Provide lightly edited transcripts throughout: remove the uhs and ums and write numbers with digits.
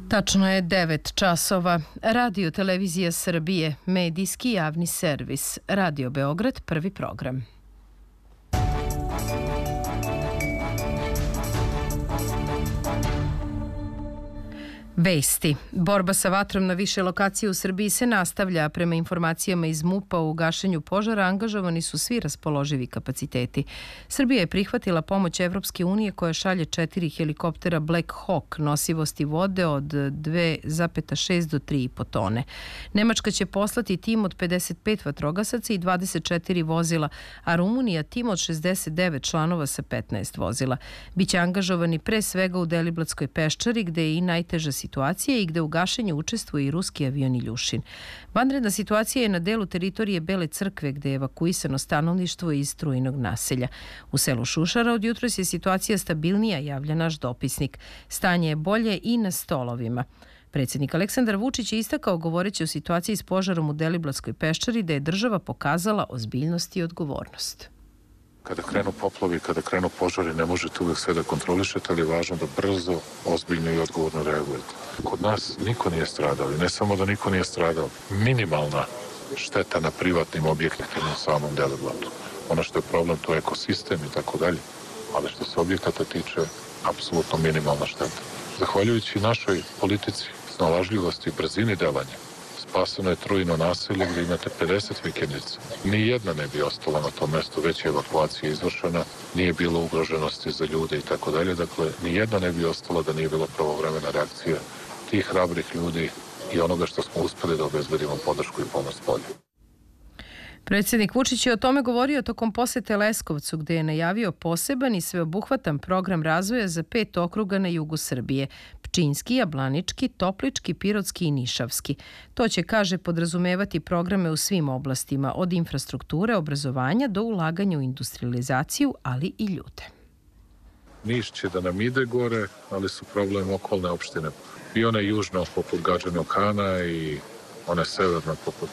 Tačno je 9 časova. Radio Televizija Srbije, medijski javni servis. Radio Beograd, prvi program. Vesti. Borba sa vatrom na više lokacije u Srbiji se nastavlja. Prema informacijama iz MUP-a u gašenju požara angažovani su svi raspoloživi kapaciteti. Srbija je prihvatila pomoć Evropske unije koja šalje 4 helikoptera Black Hawk nosivosti vode od 2,6 do 3,5 tone. Nemačka će poslati tim od 55 vatrogasaca i 24 vozila, a Rumunija tim od 69 članova sa 15 vozila. Biće angažovani pre svega u Deliblatskoj peščari gde je i najteža situacije i gde u gašenju učestvuje i ruski avion Iljušin. Vanredna situacija je na delu teritorije Bele Crkve gde je evakuisano stanovništvo iz Strujinog naselja. U selu Šušara od jutros je situacija stabilnija, javlja naš dopisnik. Stanje je bolje i na stolovima. Predsjednik Aleksandar Vučić je istakao govoreći o situaciji s požarom u Deliblatskoj peščari da je država pokazala ozbiljnost i odgovornost. Kada krenu poplavi, kada krenu požari, ne možete uvijek sve da kontrolišete, ali je važno da brzo, ozbiljno i odgovorno reagujete. Kod nas niko nije stradao i ne samo da niko nije stradao, minimalna šteta na privatnim objektima na samom Deliblatu. Ono što je problem, to je ekosistem i tako dalje, ali što se objekata tiče, apsolutno minimalna šteta. Zahvaljujući našoj politici, snalažljivosti i brzini delanja, spaseno je Trujino naselje gdje imate 50 vikendica. Nijedna ne bi ostala na tom mjestu, već je evakuacija izvršena, nije bilo ugroženosti za ljude i tako dalje. Dakle, nijedna ne bi ostala da nije bila pravovremena reakcija tih hrabrih ljudi i onoga što smo uspjeli da obezbedimo podršku i pomoć polju. Predsjednik Vučić je o tome govorio tokom posete Leskovcu gde je najavio poseban i sveobuhvatan program razvoja za 5 okruga na jugu Srbije. Pčinjski, Jablanički, Toplički, Pirotski i Nišavski. To će, kaže, podrazumevati programe u svim oblastima, od infrastrukture, obrazovanja do ulaganja u industrializaciju, ali i ljude. Niš će da nam ide gore, ali su problem okolne opštine. I one južno poput Gadžinog Hana i one severno poput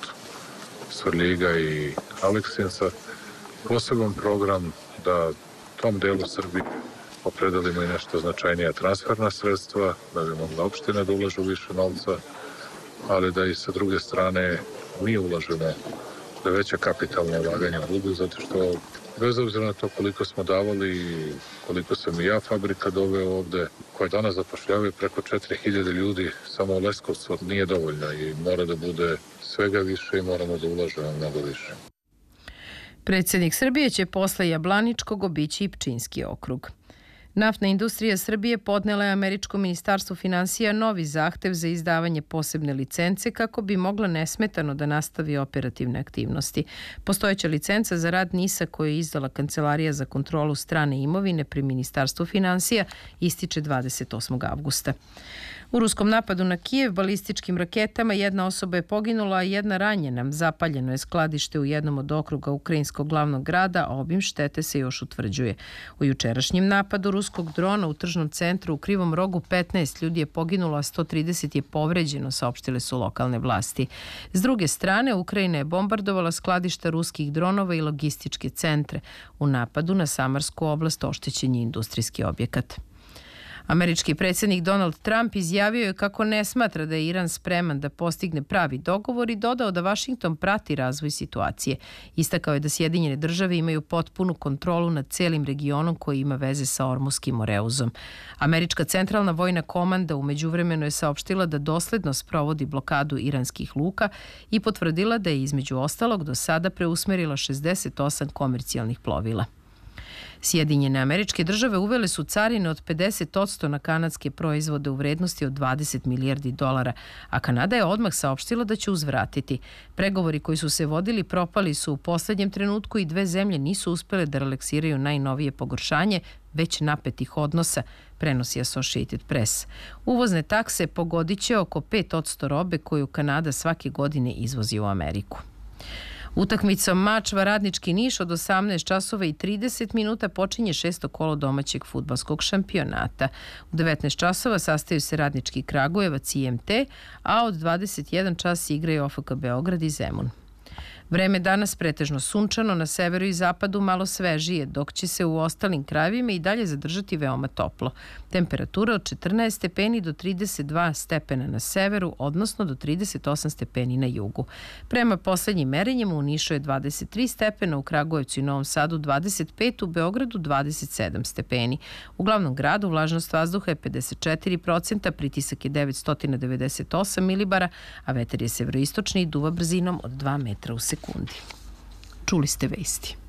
Svrljiga i Aleksinca. Poseban program da tom delu Srbije opredelimo i nešto značajnija transferna sredstva, da bi mogla opština da ulažu više novca, ali da i sa druge strane mi ulažemo da veća kapitalna ulaganja budu, zato što bez obzira na to koliko smo davali i koliko sam i ja fabrika doveo ovde, koja danas zapošljavaju preko 4000 ljudi, samo u Leskovcu nije dovoljna i mora da bude svega više i moramo da ulažemo mnogo više. Predsjednik Srbije će posle Jablaničkog obići i Pčinjski okrug. Naftna industrija Srbije podnela je američkom ministarstvu finansija novi zahtev za izdavanje posebne licence kako bi mogla nesmetano da nastavi operativne aktivnosti. Postojeća licenca za rad NIS-a koju je izdala Kancelarija za kontrolu strane imovine pri ministarstvu finansija ističe 28. avgusta. U ruskom napadu na Kijev balističkim raketama jedna osoba je poginula, a jedna ranjena. Zapaljeno je skladište u jednom od okruga ukrajinskog glavnog grada, a obim štete se još utvrđuje. U jučerašnjem napadu ruskog drona u tržnom centru u Krivom Rogu 15 ljudi je poginulo, a 130 je povređeno, saopštile su lokalne vlasti. S druge strane, Ukrajina je bombardovala skladišta ruskih dronova i logističke centre. U napadu na Samarsku oblast oštećen je industrijski objekat. Američki predsjednik Donald Trump izjavio je kako ne smatra da je Iran spreman da postigne pravi dogovor i dodao da Vašington prati razvoj situacije. Istakao je da Sjedinjene države imaju potpunu kontrolu nad celim regionom koji ima veze sa Ormuskim oreuzom. Američka centralna vojna komanda u međuvremenu je saopštila da dosledno sprovodi blokadu iranskih luka i potvrdila da je između ostalog do sada preusmerila 68 komercijalnih plovila. Sjedinjene Američke države uvele su carine od 50% na kanadske proizvode u vrednosti od 20 milijardi dolara, a Kanada je odmah saopštila da će uzvratiti. Pregovori koji su se vodili propali su u poslednjem trenutku i dve zemlje nisu uspele da relaksiraju najnovije pogoršanje već napetih odnosa, prenosi Associated Press. Uvozne takse pogodit će oko 5% robe koju Kanada svake godine izvozi u Ameriku. Utakmicom Mačva Radnički Niš od 18 časova i 30 minuta počinje 6. kolo domaćeg fudbalskog šampionata. U 19 časova sastaju se Radnički Kragujevac i IMT, a od 21 čas igraju OFK Beograd i Zemun. Vreme danas pretežno sunčano, na severu i zapadu malo svežije, dok će se u ostalim krajevima i dalje zadržati veoma toplo. Temperatura od 14 stepeni do 32 stepena na severu, odnosno do 38 stepeni na jugu. Prema poslednjim merenjima u Nišu je 23 stepena, u Kragujevcu i Novom Sadu 25, u Beogradu 27 stepeni. U glavnom gradu vlažnost vazduha je 54%, pritisak je 998 milibara, a vetar je severoistočni i duva brzinom od 2 metra u sekundi. Čuli ste vesti.